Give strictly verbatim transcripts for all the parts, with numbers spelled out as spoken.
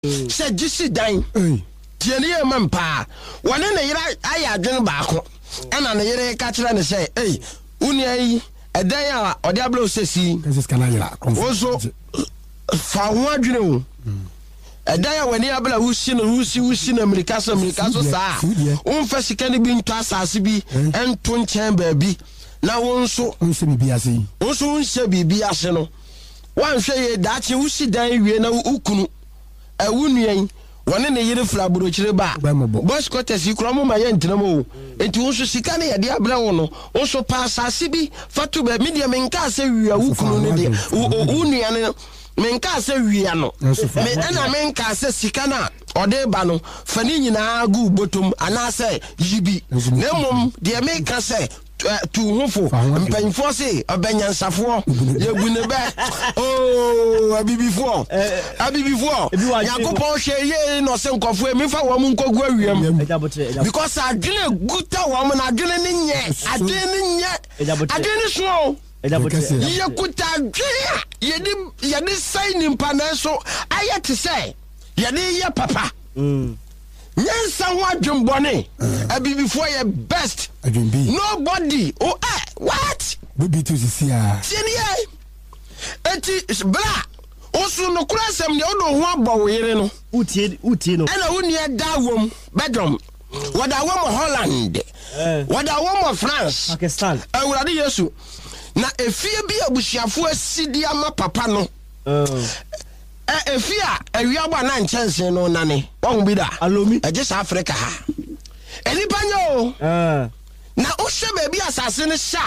Said Jissy dying. Jenny Mampa. One in a year I adrenaline back. And on a year catch and say, hey, Unia, a day or Diablo says he. This is Canada. Also, for one, you know. A day when you have who's seen who's seen America, America, un first can be in Tass Asibi and Twin Chamber B. Now also, also, also, be be Arsenal. One say that you see die, we know Ukunu. A Union, one in a year flabro chileba. Boss Cottes, you crumble my entramo. And to also see Cani, a Diablo, also pass Asibi, Fatu, medium in Casa, we are Ukunu, Union. Menka se wiano me na menka se sikana ode ba no fani nyina gu botom ana se yibi nemom de menka se tu hofo mpanfo se obanyansafo yegune be oh abibifo abibifo yakopon hweye no se nkofo emfa wo mu nkogu awiem because adwene guta wo mu na adwene ne nye adwene ne nye adwene so ye kuta dwea ye di ye di sign impana so ayet say ye di ye papa mm nyansa ho adwembone abibifo ye best nobody oh eh what bibi to see ah tinie eti bra osu no kurasem ne ono ho abọ yere no utie utie no ana woni da wom bedom wada wom Holland wada wom France Pakistan awurade Yesu na efie bi abusiafo asidi ama papa no eh efie a awiaba na nchanse no nane won bi da alomi agisa Africa ha enipa nyo eh na ohwe ba bi asase ne sha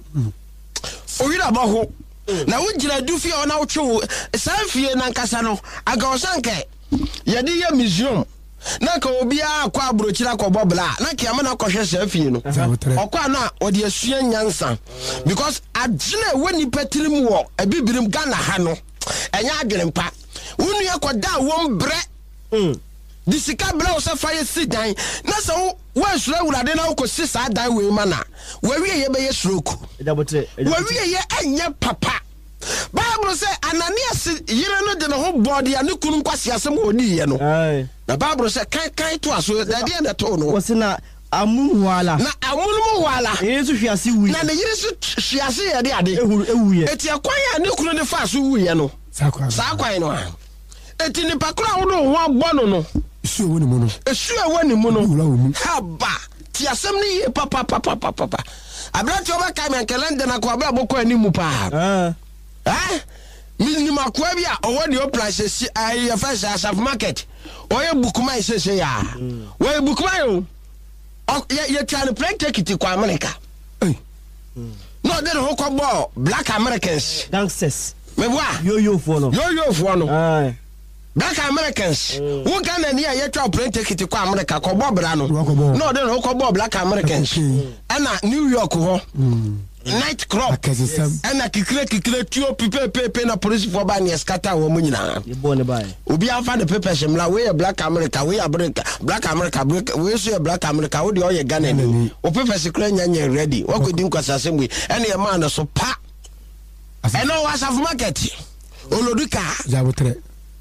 owira baho na wujira dufie ona wotwe sanfie na nkasa no aga osanke yedi ya museum na ka obi akwa abrochira kobo bla na kiama na kohwe sanfie no okwa na odi asua nyansa because agene woni patirim wo abibirim Ghana ha no enya adwene mpa wonu yakoda wom bre mm disika bla o se faye sidan na so wa sura wurade na ko sisa dan we mana wawie ye be ye stroke wawie ye anya papa Bible say Ananias yire no de no ho body ane kunu nkwase asem oni ye no na Bible say kan kan to aso da de na to no wose na amun wala na amun wala yesu hwiase wu na ne yire su hwiase ye de ade ewu ye eti akwan ya ne kunu ne fa so wu ye no sa kwan no eti ni pakura wo no ho agbo no no esu ewo ni mu no esu ewo ni mu no haba ti asem ni ye papa papa papa abrati oba kai men kalenda na ko abra boko ani mu pa eh eh mi makwa bia owo de oprice si ai fresh asaf market oye bukuma isese ya we bukuma yo ye ye try to play take it kwa America eh no de ho ko bo black Americans gangsters me boa yo yo fo no yo yo fo no eh black Americans who can any ye try to take it kwa America ko bo bra no no de ho ko bo black Americans ana New York ho night club ana kikire kikire tuo pipe pepe na police for ba ne scatter wo mu nyina e bo ne bai obi afa the paper shemla we black America we America black America we so black America wo de o ye Ghana ni o paper secret nyanya ready wo ko din kwasa assembly ene e ma na so pa eno was of market oloduka jabotre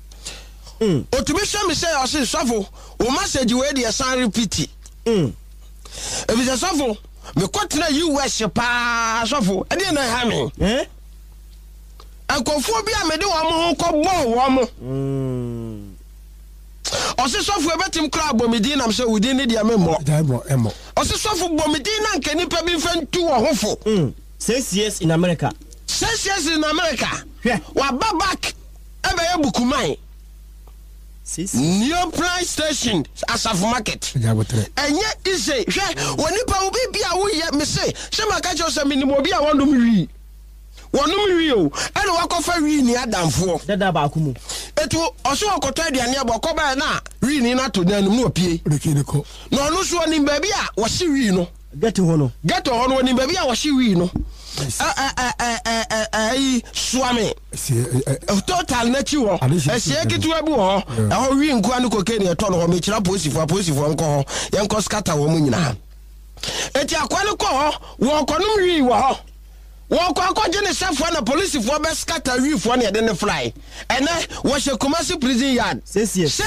mm automation me say o say sofo o message we de san repeat mm e bi sofo me kwatena U S pa sofo e dey na ha me eh akofo bi a me de wo mo ko bo wo mo mm o se sofo e betim kra bomidi na me say wudi ni dia me mo daibo emo o se sofo bomidi na nke nipa bi fantu wo hofo mm six years in America six years in America yeah wa back e be ye bukumai New price station asaf market enye ise hwe woni pa obi bia wo ye me say se maka cho se minimo bia wono mi wi wono mi wi o ene wakofa wi ni adamfo dada ba akumu etu oso okoto aduane aboko ba na wi ni na to nanum no opie rekideko no no so ni ba bia wo se wi no get ho no get ho no ni ba bia wo se wi no eh eh eh eh eh swami total na chi wo ehie kitu abu ho e ho wi nku anu kokeni e to no ho me kira posifo posifo nko ho ye nko scatter wo mu nyina eti akwale ko ho wo konum wi wo ho Walk on yourself when a police for best scatter you for any fly. And then wash your commercial prison yard. Says yes.